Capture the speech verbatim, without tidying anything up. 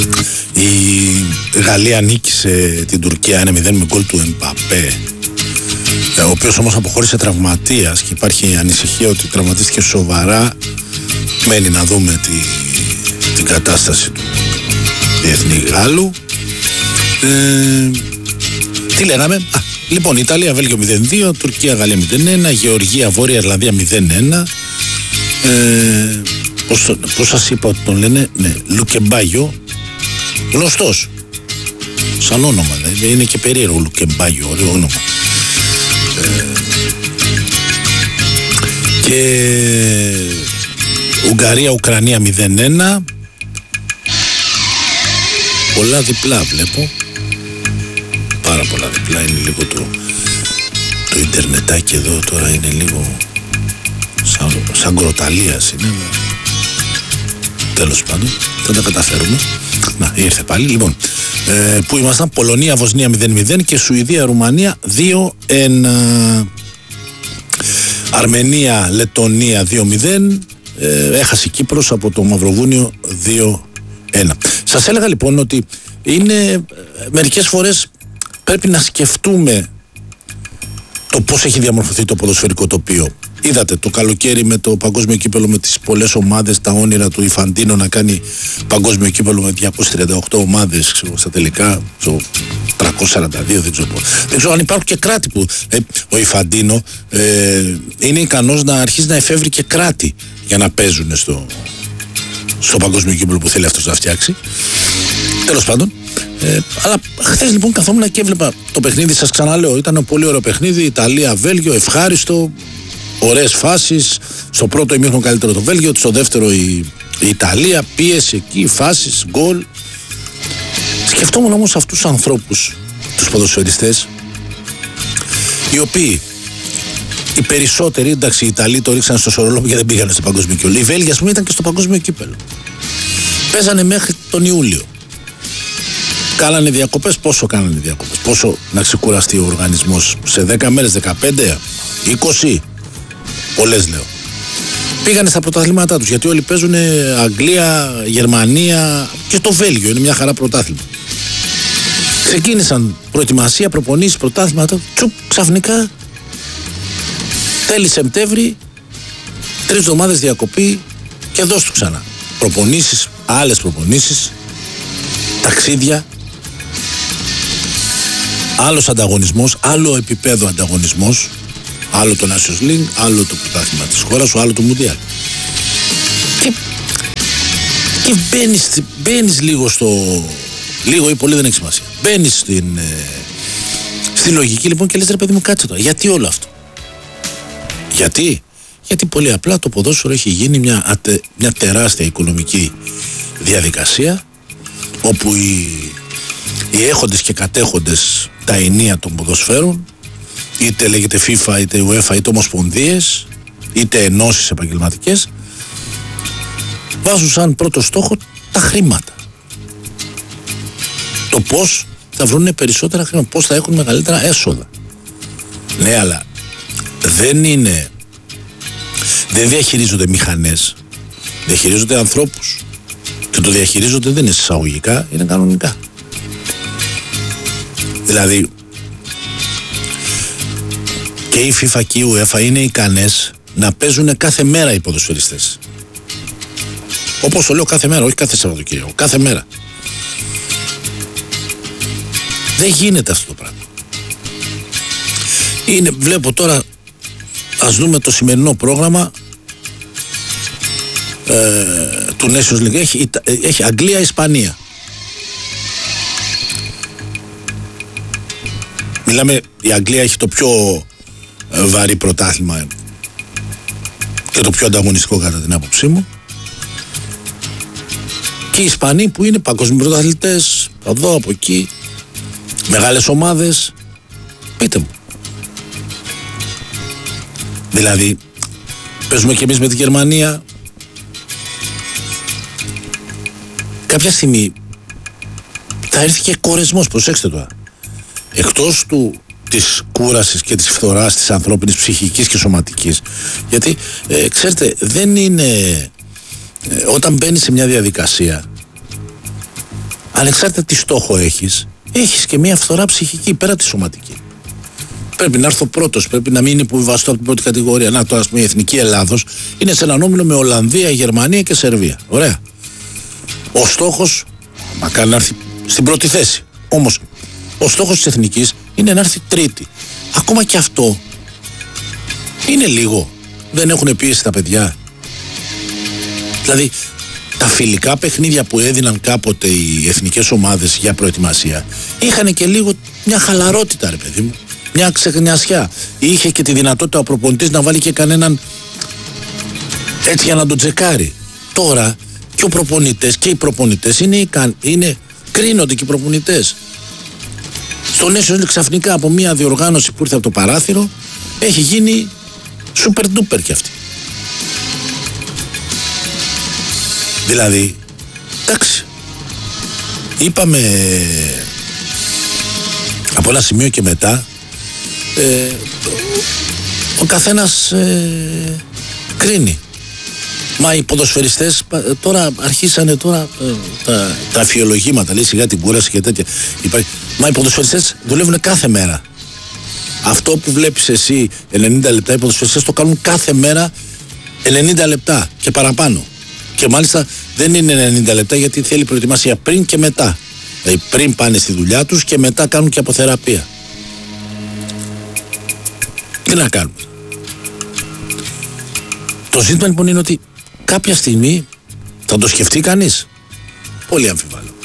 Η Γαλλία νίκησε την Τουρκία ένα μηδέν με γκολ του Εμπαπέ, ο οποίος όμως αποχώρησε τραυματίας και υπάρχει ανησυχία ότι τραυματίστηκε σοβαρά. Μένει να δούμε τη, την κατάσταση του διεθνή Γάλλου. Ε, τι λέγαμε? Α, λοιπόν, Ιταλία Βέλγιο μηδέν δύο, Τουρκία Γαλλία μηδέν ένα, Γεωργία Βόρεια Ιρλανδία μηδέν ένα. Ε, πώς, πώς σας είπα ότι τον λένε? Ναι, Λουκεμπάγιο, γνωστός σαν όνομα, δηλαδή. Είναι και περίεργο Λουκεμπάγιο, ωραίο όνομα. Ε, και Ουγγαρία Ουκρανία μηδέν ένα. Πολλά διπλά βλέπω, πάρα πολλά διπλά. Είναι λίγο το, το ιντερνετάκι εδώ τώρα, είναι λίγο σαν, σαν κροταλίας είναι. Τέλος πάντων, θα τα καταφέρουμε. Να, ήρθε πάλι. Λοιπόν, ε, που ήμασταν? Πολωνία Βοσνία μηδέν μηδέν και Σουηδία Ρουμανία δύο ένα. Αρμενία Λετωνία δύο μηδέν. ε, Έχασε η Κύπρος από το Μαυροβούνιο δύο ένα. Σας έλεγα λοιπόν ότι είναι μερικές φορές πρέπει να σκεφτούμε το πώς έχει διαμορφωθεί το ποδοσφαιρικό τοπίο. Είδατε το καλοκαίρι με το παγκόσμιο κύπελλο, με τις πολλές ομάδες, τα όνειρα του Ιφαντίνο να κάνει παγκόσμιο κύπελλο με διακόσιες τριάντα οκτώ ομάδες, ξέρω, στα τελικά, στο τριακόσια σαράντα δύο, δεν ξέρω, δεν ξέρω αν υπάρχουν και κράτη που ε, ο Ιφαντίνο ε, είναι ικανός να αρχίσει να εφεύρει και κράτη για να παίζουν στο, στο παγκόσμιο κύπελλο που θέλει αυτός να φτιάξει. Τέλος πάντων. Ε, αλλά χθες λοιπόν καθόμουν και έβλεπα το παιχνίδι, σας ξαναλέω, ήταν ένα πολύ ωραίο παιχνίδι. Ιταλία-Βέλγιο, ευχάριστο, ωραίες φάσεις. Στο πρώτο ημίχρονο καλύτερο το Βέλγιο, στο δεύτερο η, η Ιταλία, πίεση εκεί, φάσεις, γκολ. Σκεφτόμουν όμως αυτούς τους ανθρώπους, τους ποδοσφαιριστές, οι οποίοι οι περισσότεροι, εντάξει, οι Ιταλοί το ρίξαν στο σορολόπο και δεν πήγανε στο παγκόσμιο κύπελλο. Οι Βέλγοι, ας πούμε, ήταν και στο παγκόσμιο κύπελλο. Παίζανε μέχρι τον Ιούλιο. Κάνανε διακοπές, πόσο κάνανε διακοπές, πόσο να ξεκουραστεί ο οργανισμός, σε δέκα μέρες, δεκαπέντε, είκοσι, πολλές λέω. Πήγανε στα πρωταθλήματά τους, γιατί όλοι παίζουν Αγγλία, Γερμανία και το Βέλγιο, είναι μια χαρά πρωτάθλημα. Ξεκίνησαν προετοιμασία, προπονήσεις, πρωτάθληματα, τσουπ, ξαφνικά, τέλη Σεπτέμβρη, τρεις εβδομάδες διακοπή και δώσ' του ξανά. Προπονήσεις, άλλες προπονήσεις, ταξίδια, άλλος ανταγωνισμός, άλλο επίπεδο ανταγωνισμός, άλλο το Nations League, άλλο το πρωτάθλημα της χώρας σου, άλλο το Μουντιάλ. Και, και μπαίνεις, μπαίνεις λίγο στο... λίγο ή πολύ δεν έχει σημασία. Μπαίνεις στην, ε, στη λογική λοιπόν και λες, ρε παιδί μου, κάτσε τώρα. Γιατί όλο αυτό? Γιατί? Γιατί πολύ απλά το ποδόσφαιρο έχει γίνει μια, ατε, μια τεράστια οικονομική διαδικασία, όπου οι, οι έχοντες και κατέχοντες τα ενία των ποδοσφαίρων, είτε λέγεται FIFA, είτε UEFA, είτε ομοσπονδίες, είτε ενώσεις επαγγελματικές, βάζουν σαν πρώτο στόχο τα χρήματα. Το πώς θα βρουν περισσότερα χρήματα, πώς θα έχουν μεγαλύτερα έσοδα. Ναι, αλλά δεν είναι, δεν διαχειρίζονται μηχανές, διαχειρίζονται ανθρώπους. Και το διαχειρίζονται δεν είναι εισαγωγικά, είναι κανονικά. Δηλαδή και η FIFA και η UEFA είναι ικανές να παίζουν κάθε μέρα οι ποδοσφαιριστές. Όπως το λέω, κάθε μέρα, όχι κάθε Σαββατοκύριακο, κάθε μέρα. Δεν γίνεται αυτό το πράγμα. Είναι, βλέπω τώρα, ας δούμε το σημερινό πρόγραμμα ε, του Nations League. Έχει, έχει Αγγλία-Ισπανία. Μιλάμε, η Αγγλία έχει το πιο ε, βαρύ πρωτάθλημα και το πιο ανταγωνιστικό κατά την άποψή μου. Και οι Ισπανοί που είναι παγκοσμίοι πρωταθλητές, από εδώ, από εκεί, μεγάλες ομάδες. Πείτε μου. Δηλαδή, παίζουμε και εμείς με τη Γερμανία. Κάποια στιγμή θα έρθει και κορεσμός, προσέξτε τώρα. Εκτός του της κούρασης και της φθοράς της ανθρώπινης ψυχικής και σωματικής. Γιατί, ε, ξέρετε, δεν είναι... Ε, όταν μπαίνεις σε μια διαδικασία, ανεξάρτητα τι στόχο έχεις, έχεις και μια φθορά ψυχική πέρα από τη σωματική. Πρέπει να έρθω πρώτος, πρέπει να μην υποβιβαστώ από την πρώτη κατηγορία. Να, τώρα, ας πούμε, η Εθνική Ελλάδος είναι σε έναν όμιλο με Ολλανδία, Γερμανία και Σερβία. Ωραία. Ο στόχος, μακάρι να έρθει στην πρώτη θέση. Όμως, ο στόχος της Εθνικής είναι να έρθει τρίτη. Ακόμα και αυτό είναι λίγο. Δεν έχουν πίεση τα παιδιά. Δηλαδή, τα φιλικά παιχνίδια που έδιναν κάποτε οι εθνικές ομάδες για προετοιμασία είχαν και λίγο μια χαλαρότητα, ρε παιδί μου. Μια ξεχνιασιά. Είχε και τη δυνατότητα ο προπονητής να βάλει και κανέναν έτσι για να τον τσεκάρει. Τώρα και ο προπονητές και οι προπονητές είναι, είναι, κρίνονται και οι προπονητές. Στο Nations ξαφνικά από μια διοργάνωση που ήρθε από το παράθυρο έχει γίνει super duper κι αυτή. Δηλαδή, εντάξει, είπαμε από ένα σημείο και μετά ε, ο καθένας ε, κρίνει. Μα οι ποδοσφαιριστές τώρα αρχίσανε τώρα ε, τα, τα αφιολογήματα, λέει σιγά την κούραση και τέτοια. Υπάρχει. Μα οι ποδοσφαιριστές δουλεύουν κάθε μέρα. Αυτό που βλέπεις εσύ ενενήντα λεπτά, οι ποδοσφαιριστές το κάνουν κάθε μέρα ενενήντα λεπτά και παραπάνω. Και μάλιστα δεν είναι ενενήντα λεπτά γιατί θέλει προετοιμασία πριν και μετά. Δηλαδή πριν πάνε στη δουλειά τους και μετά κάνουν και αποθεραπεία. Τι να κάνουμε. Το ζήτημα λοιπόν είναι ότι κάποια στιγμή θα το σκεφτεί κανείς. Πολύ αμφιβάλλω.